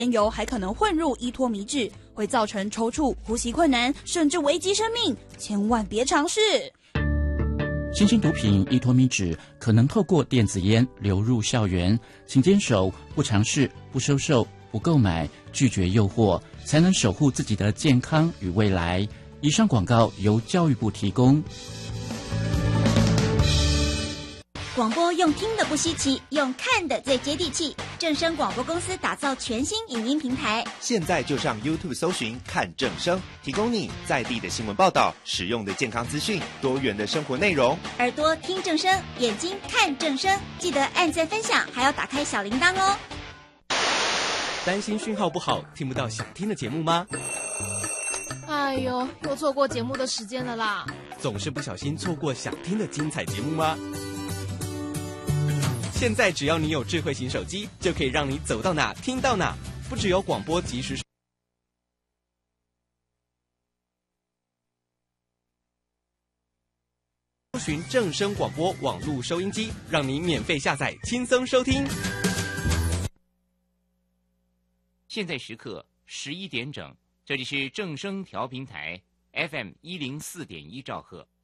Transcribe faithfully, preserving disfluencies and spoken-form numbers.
烟油还可能混入依托米脂，会造成抽搐、呼吸困难，甚至危及生命，千万别尝试。 新型毒品依托米脂可能透过电子烟流入校园，请坚守不尝试、不收受、不购买，拒绝诱惑，才能守护自己的健康与未来。以上广告由教育部提供。 广播用听的不稀奇，用看的最接地气。正声广播公司打造全新影音平台， 现在就上 YouTube 搜寻看正声，提供你在地的新闻报道、实用的健康资讯、多元的生活内容。 耳朵听正声，眼睛看正声，记得按赞分享，还要打开小铃铛哦。 担心讯号不好，听不到想听的节目吗？ 哎呦，又错过节目的时间了啦！ 总是不小心错过想听的精彩节目吗？现在只要你有智慧型手机，就可以让你走到哪听到哪，不只有广播即时搜寻正声广播网络收音机，让你免费下载，轻松收听。 现在时刻十一点整，这里是正声调频台 F M 一零四点一兆赫。